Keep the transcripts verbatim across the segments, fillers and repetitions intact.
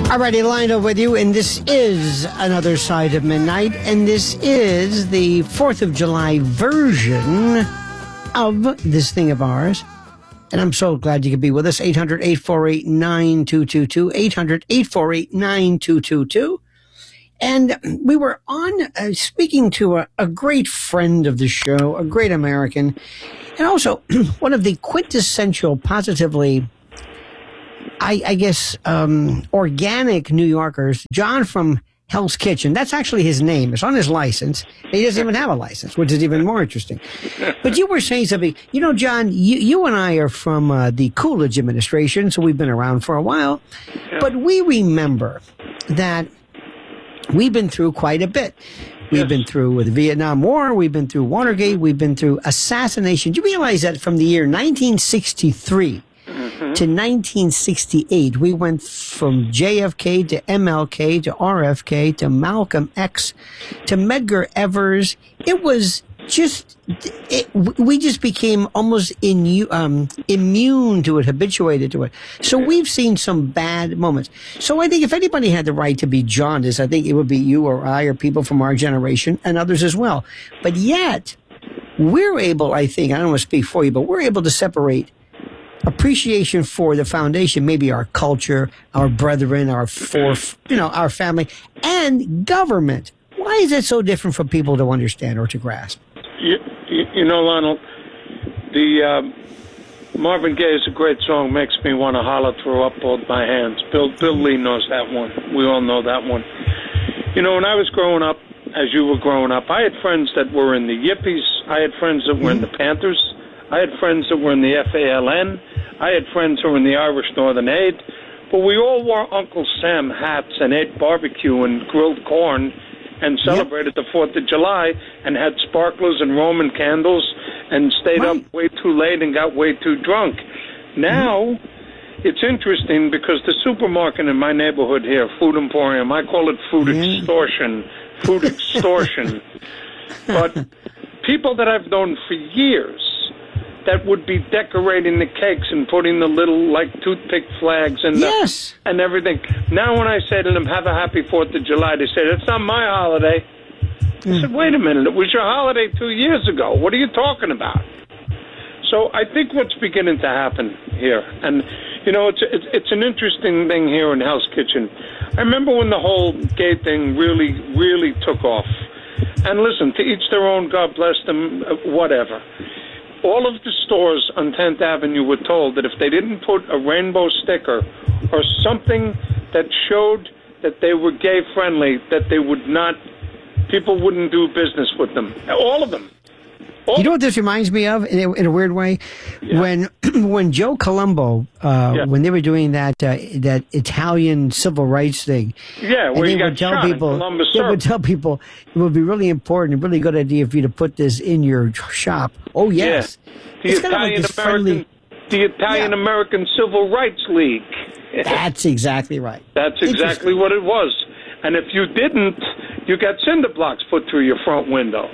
Alrighty, lined up with you, and this is Another Side of Midnight, and this is the fourth of July version of this thing of ours. And I'm so glad you could be with us. eight hundred, eight four eight, nine two two two, eight hundred, eight four eight, nine two two two. And we were on uh, speaking to a, a great friend of the show, a great American, and also one of the quintessential, positively, I, I guess, um, organic New Yorkers, John from Hell's Kitchen. That's actually his name. It's on his license. He doesn't even have a license, which is even more interesting. But you were saying something. You know, John, you, you and I are from uh, the Coolidge administration, so we've been around for a while. But we remember that we've been through quite a bit. We've yes. been through the Vietnam War. We've been through Watergate. We've been through assassination. Do you realize that from the year nineteen sixty-three mm-hmm. to nineteen sixty-eight, we went from J F K to M L K to R F K to Malcolm X to Medgar Evers. It was just, it, we just became almost in, um, immune to it, habituated to it. So we've seen some bad moments. So I think if anybody had the right to be jaundiced, I think it would be you or I or people from our generation and others as well. But yet, we're able, I think, I don't want to speak for you, but we're able to separate appreciation for the foundation, maybe our culture, our brethren, our fourth, you know, our family, and government. Why is it so different for people to understand or to grasp? You, you, you know, Lionel, the um, Marvin Gaye is a great song, makes me want to holler, throw up both my hands. Bill, Bill Lee knows that one. We all know that one. You know, when I was growing up, as you were growing up, I had friends that were in the Yippies. I had friends that were in the Panthers. I had friends that were in the F A L N. I had friends who were in the Irish Northern Aid. But we all wore Uncle Sam hats and ate barbecue and grilled corn and celebrated yep. the fourth of July and had sparklers and Roman candles and stayed right. up way too late and got way too drunk. Now, mm-hmm. it's interesting because the supermarket in my neighborhood here, Food Emporium, I call it food mm-hmm. extortion, food extortion. But people that I've known for years that would be decorating the cakes and putting the little, like, toothpick flags and, yes. the, and everything. Now when I say to them, have a happy fourth of July, they say, that's not my holiday. Mm. I said, wait a minute, it was your holiday two years ago. What are you talking about? So I think what's beginning to happen here, and, you know, it's, it's, it's an interesting thing here in Hell's Kitchen. I remember when the whole gay thing really, really took off. And listen, to each their own, God bless them, whatever. All of the stores on tenth Avenue were told that if they didn't put a rainbow sticker or something that showed that they were gay-friendly, that they would not, people wouldn't do business with them. All of them. All you know what this reminds me of, in a, in a weird way? Yeah. When when Joe Colombo, uh, yeah. when they were doing that uh, that Italian civil rights thing, yeah, where and they you got would tell shot people, in Columbus they Circle. would tell people it would be really important, a really good idea for you to put this in your shop. Oh yes, yeah. the it's Italian kind of like American, friendly, the Italian yeah. American Civil Rights League. That's exactly right. That's exactly what it was. And if you didn't, you got cinder blocks put through your front window.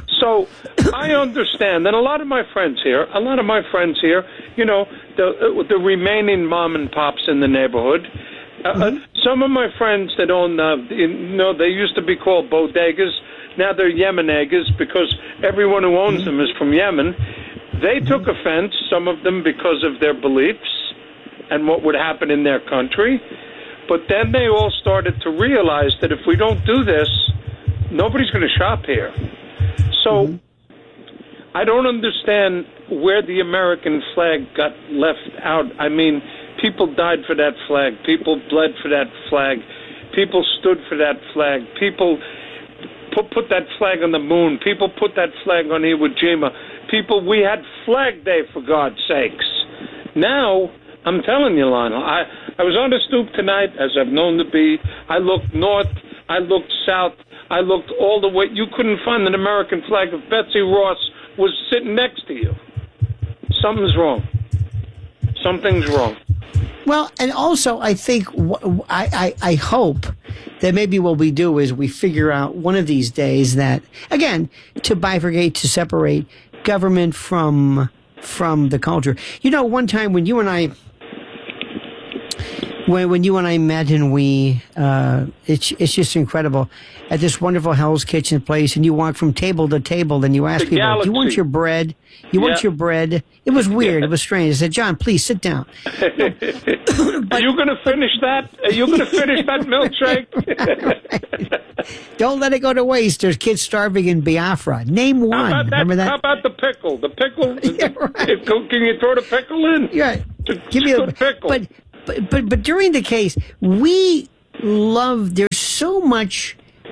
So I understand. And a lot of my friends here, a lot of my friends here, you know, the the remaining mom and pops in the neighborhood, uh, mm-hmm. uh, some of my friends that own, uh, you know, they used to be called bodegas. Now they're Yemenegas because everyone who owns mm-hmm. them is from Yemen. They mm-hmm. took offense, some of them because of their beliefs and what would happen in their country. But then they all started to realize that if we don't do this, nobody's going to shop here. So mm-hmm. I don't understand where the American flag got left out. I mean, people died for that flag. People bled for that flag. People stood for that flag. People put, put that flag on the moon. People put that flag on Iwo Jima. People, we had Flag Day, for God's sakes. Now, I'm telling you, Lionel, I, I was on the stoop tonight, as I've known to be. I looked north. I looked south. I looked all the way. You couldn't find an American flag if Betsy Ross was sitting next to you. Something's wrong. Something's wrong. Well, and also, I think, I, I, I hope that maybe what we do is we figure out one of these days that, again, to bifurcate, to separate government from from the culture. You know, one time when you and I when, when you and I met and we, uh, it's, it's just incredible at this wonderful Hell's Kitchen place. And you walk from table to table and you ask The people, Galaxy. do you want your bread? You want Yeah. your bread? It was weird. It was strange. I said, John, please sit down. Are you going to finish that? Are you going to finish that milkshake? Don't let it go to waste. There's kids starving in Biafra. Name How one. about, that, Remember that? how about the pickle? The pickle? Yeah, right. Can you throw the pickle in? Yeah. It's Give me a good pickle. But, but but but during the case, we love. There's so much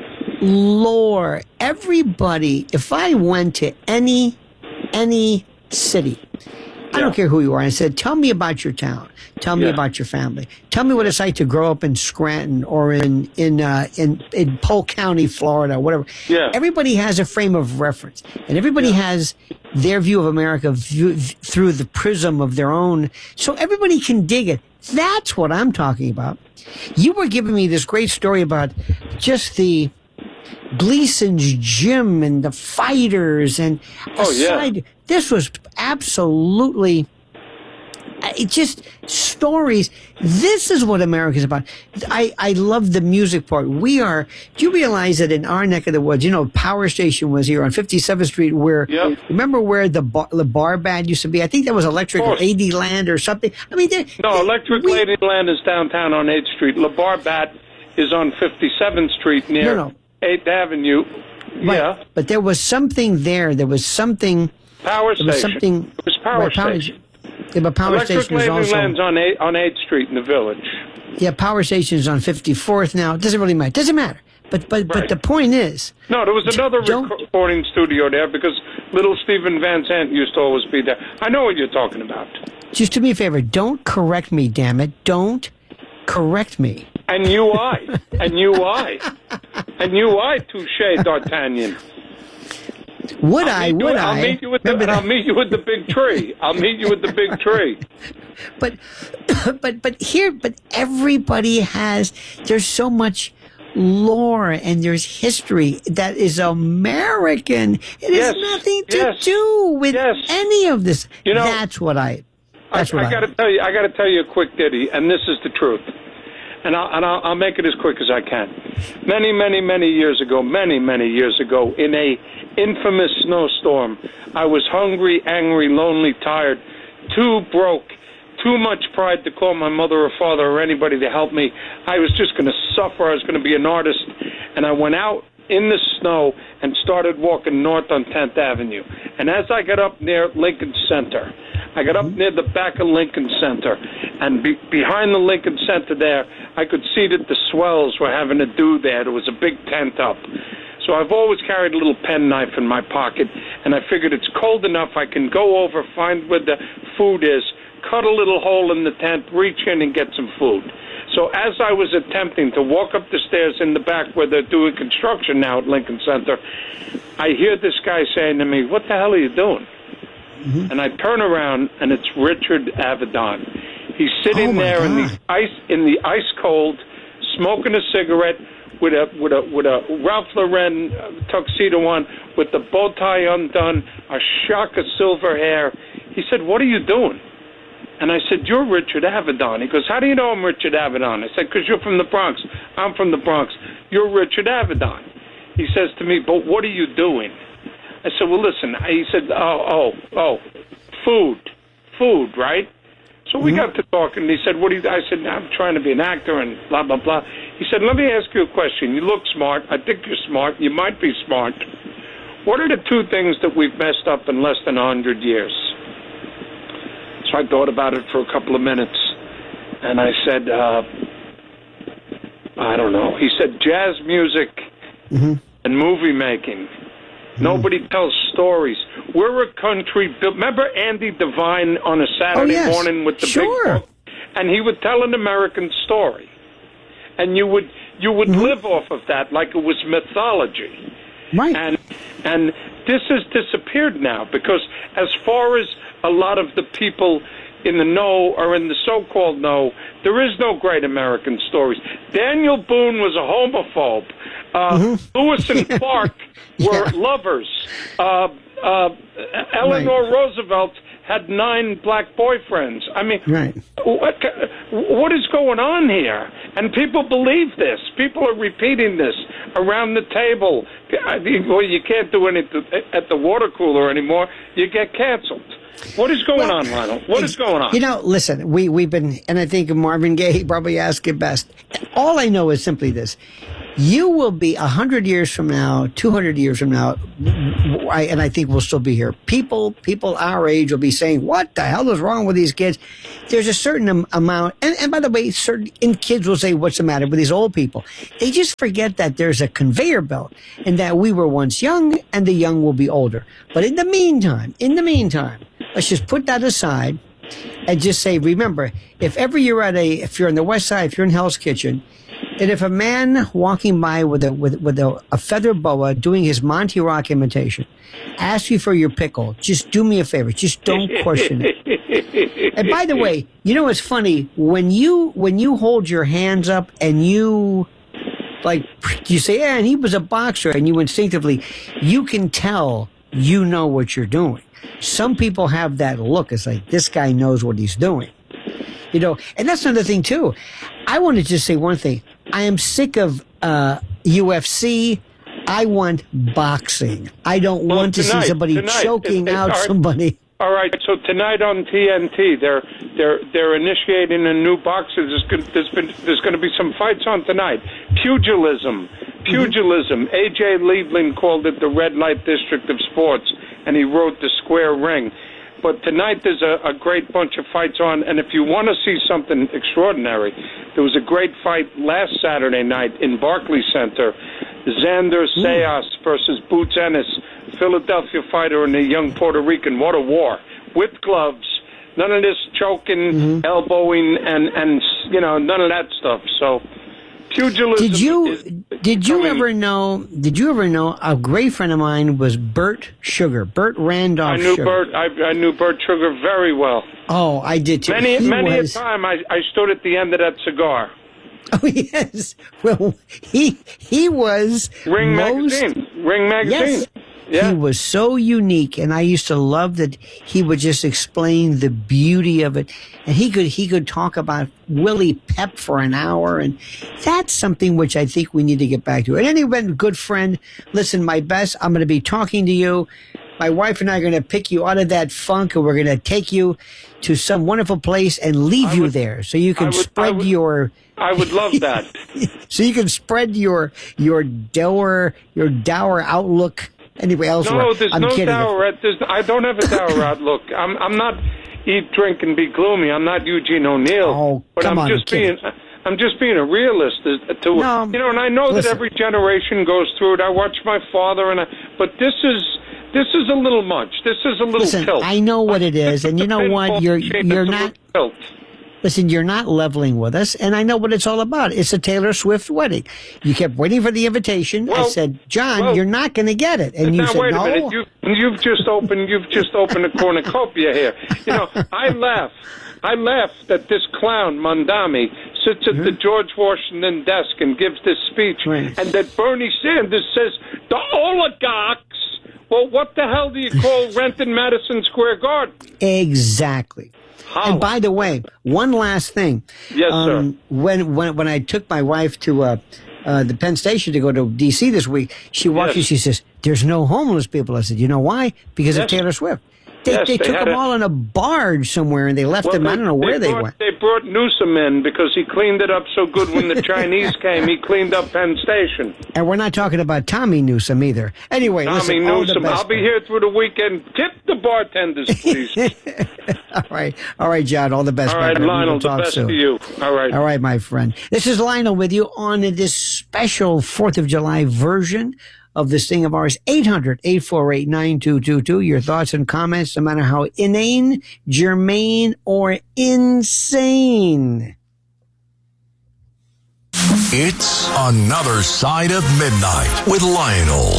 lore. Everybody. If I went to any any city, I don't Yeah. care who you are. I said, tell me about your town. Tell me Yeah. about your family. Tell me what it's like to grow up in Scranton or in in uh, in in Polk County, Florida, whatever. Yeah. Everybody has a frame of reference, and everybody has their view of America view, through the prism of their own. So everybody can dig it. That's what I'm talking about. You were giving me this great story about just the Gleason's gym and the fighters and Oh, yeah. aside, this was absolutely uh, it just stories. This is what America's about. I, I love the music part. We are, do you realize that in our neck of the woods, you know, Power Station was here on fifty-seventh Street where, Yep. remember where the bar, the bar band used to be? I think that was Electric Of course. Ladyland or something. I mean, they're- No, Electric we- Ladyland is downtown on eighth Street. La Barbat is on fifty-seventh Street near No, no. eighth Avenue. Right. Yeah. But there was something there. There was something. Power There was Station. something. It was Power right, Station. Yeah, but Power Electric Station is also. Ladyland's on eighth, on eighth Street in the Village. Yeah, Power Station is on fifty-fourth now. It doesn't really matter. Doesn't matter. But but but Right. the point is, No, there was another Don't- recording studio there because little Stephen Van Zandt used to always be there. I know what you're talking about. just do me a favor. Don't correct me, damn it. Don't correct me. And you I. And you I. And you I, touche, D'Artagnan. Would I'll I? meet you- Would I'll I? meet you with the, Remember and I'll that? meet you with the big tree. I'll meet you with the big tree. But but but here, but everybody has. There's so much lore and there's history that is American. It Yes, has nothing to yes, do with yes. any of this. You know, that's what I. That's I, what I I. got to tell you. I got to tell you a quick ditty, and this is the truth. And I'll, and I'll, I'll make it as quick as I can. Many, many, many years ago, many, many years ago, in a infamous snowstorm, I was hungry, angry, lonely, tired, too broke, too much pride to call my mother or father or anybody to help me. I was just going to suffer. I was going to be an artist. And I went out in the snow and started walking north on tenth Avenue. And as I got up near Lincoln Center, I got up near the back of Lincoln Center, and be, behind the Lincoln Center there, I could see that the swells were having a do there. There was a big tent up. So I've always carried a little penknife in my pocket, and I figured it's cold enough, I can go over, find where the food is, cut a little hole in the tent, reach in and get some food. So as I was attempting to walk up the stairs in the back where they're doing construction now at Lincoln Center, I hear this guy saying to me, "What the hell are you doing?" Mm-hmm. And I turn around, and it's Richard Avedon. He's sitting Oh, my there in the God. ice in the ice cold, smoking a cigarette with a with a with a Ralph Lauren tuxedo on, with the bow tie undone, a shock of silver hair. He said, "What are you doing?" And I said, "You're Richard Avedon." He goes, "How do you know I'm Richard Avedon?" I said, "Because you're from the Bronx. I'm from the Bronx. You're Richard Avedon." He says to me, "But what are you doing?" I said, "Well, listen." He said, "Oh, oh, oh, food, food, right?" So we got to talking, and he said, "What do you?" I said, "I'm trying to be an actor," and blah blah blah. He said, "Let me ask you a question. You look smart. I think you're smart. You might be smart. What are the two things that we've messed up in less than a hundred years?" So I thought about it for a couple of minutes, and I said, uh, "I don't know." He said, "Jazz music Mm-hmm. and movie making." Nobody tells stories. We're a country built. Remember Andy Devine on a Saturday Oh, yes. morning with the Sure. big book, and he would tell an American story, and you would you would Mm-hmm. live off of that like it was mythology. Right. And and this has disappeared now because as far as a lot of the people in the know or in the so-called know, there is no great American stories. Daniel Boone was a homophobe. Uh, Mm-hmm. Lewis and Clark were Yeah. lovers. Uh, uh, Eleanor Right. Roosevelt had nine black boyfriends. I mean, right. what, what is going on here? And people believe this. People are repeating this around the table. Well, you can't do anything at the water cooler anymore. You get canceled. What is going well, on, Lionel? What is going on? You know, listen, we, we've been, and I think Marvin Gaye probably asked it best. All I know is simply this. You will be one hundred years from now, two hundred years from now, and I think we'll still be here. People, people our age will be saying, what the hell is wrong with these kids? There's a certain amount, and, and by the way, certain and kids will say, what's the matter with these old people? They just forget that there's a conveyor belt and that we were once young and the young will be older. But in the meantime, in the meantime, let's just put that aside and just say, remember, if ever you're at a, if you're on the West Side, if you're in Hell's Kitchen, and if a man walking by with a with with a, a feather boa doing his Monty Rock imitation asks you for your pickle, just do me a favor, just don't question it. And by the way, you know what's funny? When you when you hold your hands up and you like you say, yeah, and he was a boxer, and you instinctively, you can tell you know what you're doing. Some people have that look. It's like, this guy knows what he's doing. You know, and that's another thing, too. I want to just say one thing. I am sick of uh, U F C. I want boxing. I don't well, want to tonight, see somebody tonight, choking it, it, out all right, somebody. All right, so tonight on T N T, they're they're they're initiating a new boxing. There's going, there's been there's going to be some fights on tonight. Pugilism, pugilism. Mm-hmm. A J Liebling called it the red light district of sports, and he wrote the square ring. But tonight there's a, a great bunch of fights on, and if you want to see something extraordinary, there was a great fight last Saturday night in Barclays Center. Xander Sayas mm. versus Boots Ennis, Philadelphia fighter and a young Puerto Rican. What a war. With gloves. None of this choking, mm-hmm. elbowing, and, and, you know, none of that stuff. So, pugilism Did you, is did you becoming, ever know, did you ever know, a great friend of mine was Bert Sugar, Bert Randolph I knew Sugar. Bert, I, I knew Bert Sugar very well. Oh, I did too. Many, he many was, a time I, I stood at the end of that cigar. Oh, yes. Well, he he was Ring most, Magazine. Ring Magazine. Yes. Yeah. He was so unique, and I used to love that he would just explain the beauty of it. And he could he could talk about Willie Pep for an hour, and that's something which I think we need to get back to. And anyway, good friend, listen, my best, I'm going to be talking to you. My wife and I are going to pick you out of that funk, and we're going to take you to some wonderful place and leave would, you there so you can would, spread would, your... I would love that. So you can spread your your dour your dour outlook anywhere else. No, there's I'm no kidding. dour. There's, I don't have a dour outlook. I'm I'm not eat, drink, and be gloomy. I'm not Eugene O'Neill. Oh, but come I'm on, just being. I'm just being a realist. To no, you know, and I know listen. that every generation goes through it. I watch my father, and I. But this is. This is a little much. This is a little listen, tilt. I know what it is, and you know what? You're you're not. Tilt. Listen, you're not leveling with us, and I know what it's all about. It's a Taylor Swift wedding. You kept waiting for the invitation. Well, I said, John, well, you're not going to get it, and you now, said wait no. a minute. You, you've just opened. You've just opened a cornucopia here. You know, I laugh. I laugh that this clown Mondami sits at mm-hmm. the George Washington desk and gives this speech, right. and that Bernie Sanders says the oligarchs. Well, what the hell do you call Renton Madison Square Garden? Exactly. How? And by the way, one last thing. Yes, um, sir. When when when I took my wife to uh, uh, the Penn Station to go to D C this week, she walked yes. in. She says, "There's no homeless people." I said, "You know why? Because yes. of Taylor Swift." They, yes, they, they took them a, all on a barge somewhere, and they left well, them. They, I don't know where they, they brought, went. They brought Newsom in because he cleaned it up so good when the Chinese came. He cleaned up Penn Station. And we're not talking about Tommy Newsom either. Anyway, Tommy listen, Newsom. all the best, I'll be here through the weekend. Tip the bartenders, please. all right, all right, John. All the best. All right, Lionel. The best soon. to you. All right, all right, my friend. This is Lionel with you on this special Fourth of July version of this thing of ours. Eight hundred, eight four eight, nine two two two. Your thoughts and comments, no matter how inane, germane, or insane. It's Another Side of Midnight with Lionel.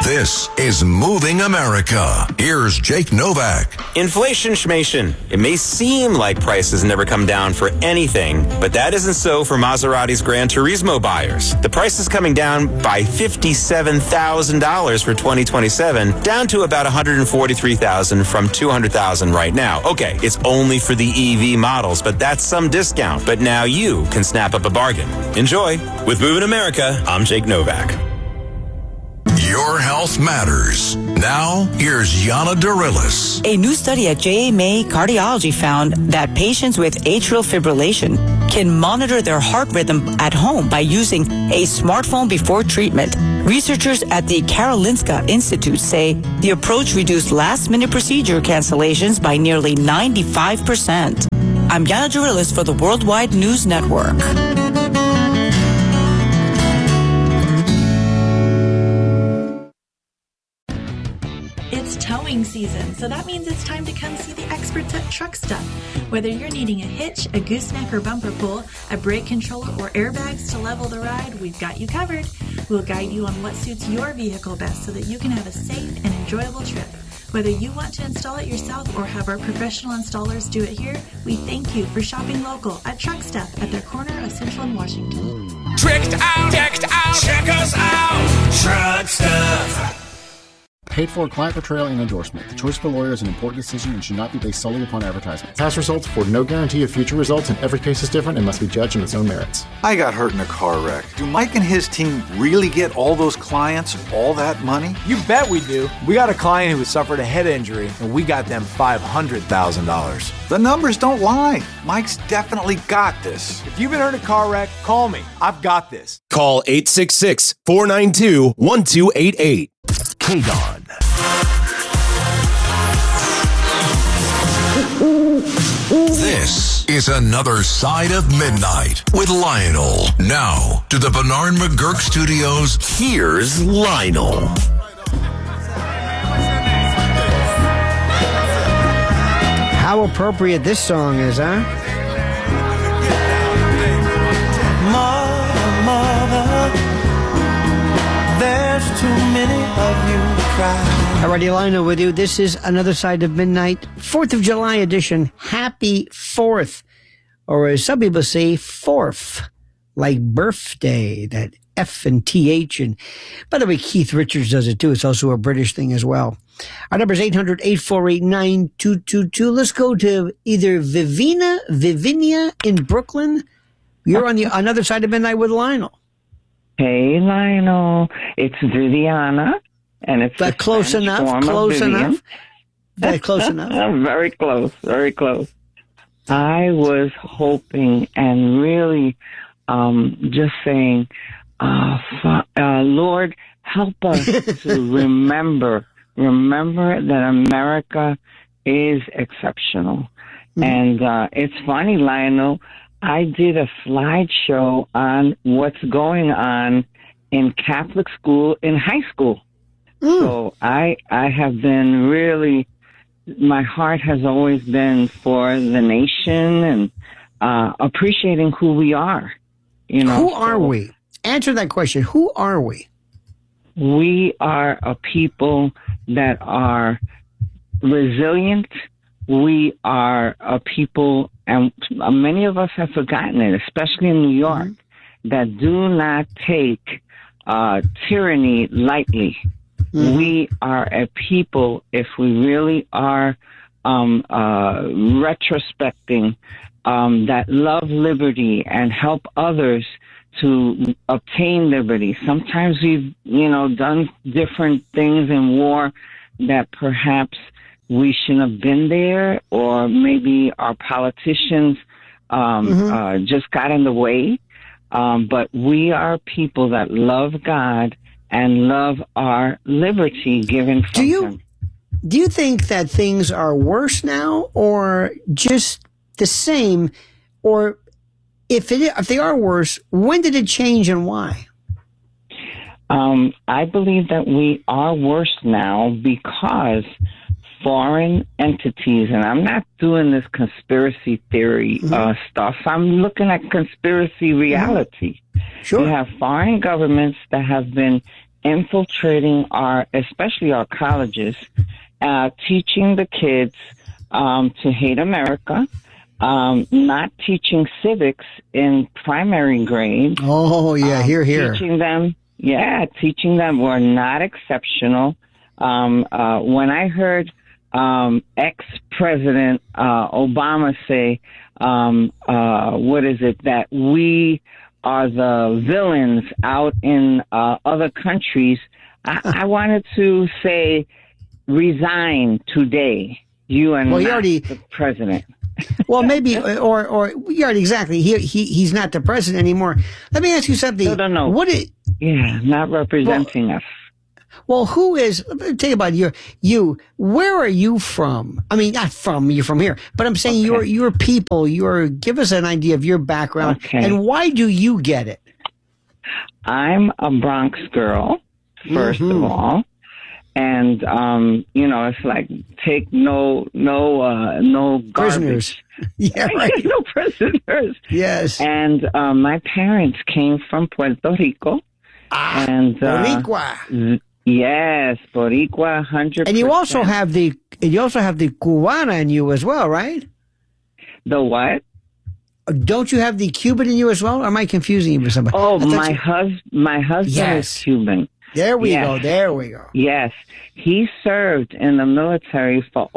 This is Moving America. Here's Jake Novak. Inflation schmation. It may seem like prices never come down for anything, but that isn't so for Maserati's Gran Turismo buyers. The price is coming down by fifty-seven thousand dollars for twenty twenty-seven, down to about one hundred forty-three thousand dollars from two hundred thousand dollars right now. Okay, it's only for the E V models, but that's some discount. But now you can snap up a bargain. Enjoy. With Moving America, I'm Jake Novak. Your health matters. Now, here's Yana Darilis. A new study at J M A Cardiology found that patients with atrial fibrillation can monitor their heart rhythm at home by using a smartphone before treatment. Researchers at the Karolinska Institute say the approach reduced last-minute procedure cancellations by nearly ninety-five percent. I'm Yana Darilis for the Worldwide News Network. It's towing season, so that means it's time to come see the experts at Truck Stuff. Whether you're needing a hitch, a gooseneck or bumper pull, a brake controller, or airbags to level the ride, we've got you covered. We'll guide you on what suits your vehicle best so that you can have a safe and enjoyable trip. Whether you want to install it yourself or have our professional installers do it here, we thank you for shopping local at Truck Stuff at their corner of Central and Washington. Tricked out, decked out, check us out, Truck Stuff. Paid for client portrayal and endorsement. The choice of a lawyer is an important decision and should not be based solely upon advertisement. Past results afford no guarantee of future results, and every case is different and must be judged on its own merits. I got hurt in a car wreck. Do Mike and his team really get all those clients all that money? You bet we do. We got a client who suffered a head injury, and we got them five hundred thousand dollars. The numbers don't lie. Mike's definitely got this. If you've been hurt in a car wreck, call me. I've got this. Call eight six six, four nine two, one two eight eight. K D O N. This is Another Side of Midnight with Lionel. Now, to the Bernard McGurk Studios, here's Lionel. How appropriate this song is, huh? Mother, mother, there's too many of you to cry. Alrighty, Lionel with you. This is Another Side of Midnight, fourth of July edition. Happy fourth. Or as some people say, fourth. Like birthday, that F and T H. And by the way, Keith Richards does it too. It's also a British thing as well. Our number is eight hundred, eight four eight, nine two two two. Let's go to either Vivina, Vivinia in Brooklyn. You're on the Another Side of Midnight with Lionel. Hey, Lionel. It's Viviana. And it's but close enough, close enough. Very close enough. Very close, very close. I was hoping and really um, just saying, uh, uh, Lord, help us to remember, remember that America is exceptional. Mm-hmm. And uh, it's funny, Lionel, I did a slideshow on what's going on in Catholic school in high school. Mm. So I I have been really, my heart has always been for the nation and uh, appreciating who we are. You know, who are so we? Answer that question. Who are we? We are a people that are resilient. We are a people, and many of us have forgotten it, especially in New York, mm-hmm. that do not take uh, tyranny lightly. Mm-hmm. We are a people, if we really are um, uh, retrospecting, um, that love liberty and help others to obtain liberty. Sometimes we've, you know, done different things in war that perhaps we shouldn't have been there, or maybe our politicians um, mm-hmm. uh, just got in the way. Um, but we are people that love God and love our liberty given from do you, Him. Do you think that things are worse now, or just the same? Or if it if they are worse, when did it change and why? Um, I believe that we are worse now because foreign entities, and I'm not doing this conspiracy theory mm-hmm. uh, stuff. I'm looking at conspiracy reality. Sure. We have foreign governments that have been infiltrating our, especially our colleges, uh, teaching the kids um, to hate America, um, not teaching civics in primary grade. Oh, yeah, um, here, here. Teaching them, yeah, teaching them we're not exceptional. Um, uh, when I heard um, ex-President uh, Obama say, um, uh, what is it, that we are the villains out in uh, other countries, I, I wanted to say, resign today. You and well, not already, the president. Well, maybe, or or you already exactly. He he he's not the president anymore. Let me ask you something. No, no, no. What it? Yeah, not representing well, us. Well, who is? Let me tell you about you. You. Where are you from? I mean, not from. You're from here, but I'm saying okay. your your people. Your give us an idea of your background okay. and why do you get it? I'm a Bronx girl, first mm-hmm. of all. And, um, you know, it's like take no, no, uh, no garbage. Prisoners. Yeah, right. No prisoners. Yes. And um, my parents came from Puerto Rico. Ah, and, uh, Boricua. Yes, Boricua, one hundred percent. And you also have the, you also have the Cubana in you as well, right? The what? Don't you have the Cuban in you as well? Or am I confusing you with somebody? Oh, my you... hus- my husband yes. is Cuban. There we yes. go. There we go. Yes. He served in the military for